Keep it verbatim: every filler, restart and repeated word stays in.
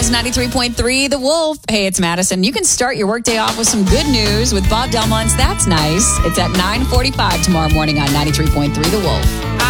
Omaha's ninety-three point three, The Wolf. Hey, it's Madison. You can start your workday off with some good news with Bob Delmont's That's Nice. It's at nine forty-five tomorrow morning on ninety-three point three, The Wolf.